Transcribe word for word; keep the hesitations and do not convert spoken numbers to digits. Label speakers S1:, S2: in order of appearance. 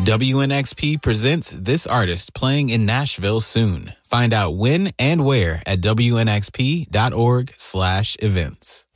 S1: W N X P presents this artist playing in Nashville soon. Find out when and where at W N X P dot org slash events.